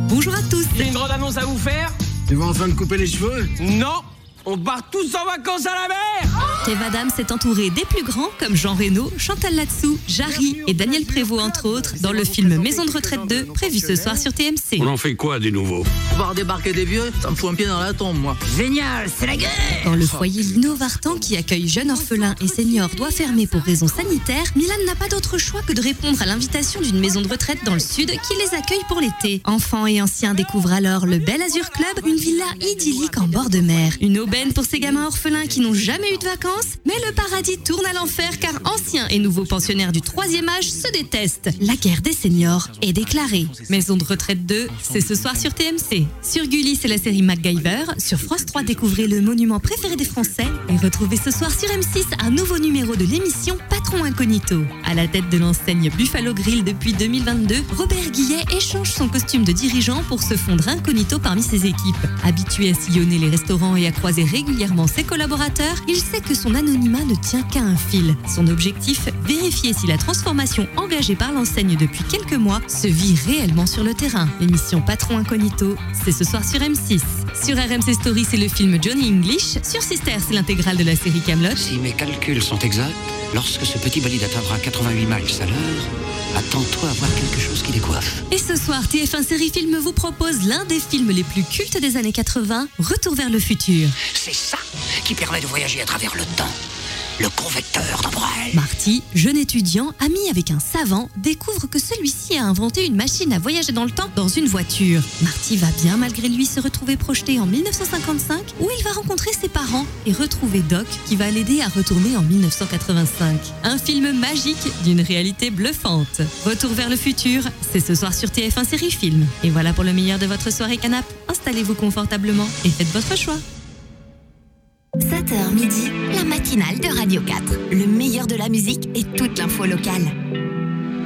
Bonjour à tous. J'ai une grande annonce à vous faire. Tu vas enfin te couper les cheveux? Non, on part tous en vacances à la mer. Kev Adams est entouré des plus grands comme Jean Reno, Chantal Latsou, Jarry et Daniel Prévost entre autres dans le film Maison de retraite 2 prévu ce soir sur TMC. On en fait quoi des nouveaux? Voir débarquer des vieux, ça me fout un pied dans la tombe, moi. Génial, c'est la guerre. Quand le foyer Lino Vartan qui accueille jeunes orphelins et seniors doit fermer pour raisons sanitaires, Milan n'a pas d'autre choix que de répondre à l'invitation d'une maison de retraite dans le sud qui les accueille pour l'été. Enfants et anciens découvrent alors le Bel Azur Club, une villa idyllique en bord de mer. Une aubaine pour ces gamins orphelins qui n'ont jamais eu de vacances, mais le paradis tourne à l'enfer car anciens et nouveaux pensionnaires du 3e âge se détestent. La guerre des seniors est déclarée. Maison de retraite 2, c'est ce soir sur TMC. Sur Gulli, c'est la série MacGyver. Sur France 3, découvrez le monument préféré des Français. Et retrouvez ce soir sur M6 un nouveau numéro de l'émission Patron Incognito. À la tête de l'enseigne Buffalo Grill depuis 2022, Robert Guillet échange son costume de dirigeant pour se fondre incognito parmi ses équipes. Habitué à sillonner les restaurants et à croiser régulièrement ses collaborateurs, il sait que son anonymat ne tient qu'à un fil. Son objectif, vérifier si la transformation engagée par l'enseigne depuis quelques mois se vit réellement sur le terrain. L'émission Patron Incognito, c'est ce soir sur M6. Sur RMC Story, c'est le film Johnny English. Sur Sister, c'est l'intégrale de la série Kaamelott. Si mes calculs sont exacts, lorsque ce petit bolide atteindra 88 miles à l'heure, attends-toi à voir quelque chose qui décoiffe. Et ce soir, TF1 Série Film vous propose l'un des films les plus cultes des années 80, Retour vers le futur. C'est ça qui permet de voyager à travers le temps. Le convecteur temporel. Marty, jeune étudiant, ami avec un savant, découvre que celui-ci a inventé une machine à voyager dans le temps dans une voiture. Marty va bien malgré lui se retrouver projeté en 1955 où il va rencontrer ses parents et retrouver Doc qui va l'aider à retourner en 1985. Un film magique d'une réalité bluffante. Retour vers le futur, c'est ce soir sur TF1 Série Film. Et voilà pour le meilleur de votre soirée canap'. Installez-vous confortablement et faites votre choix. 7h midi, la matinale de Radio 4. Le meilleur de la musique et toute l'info locale.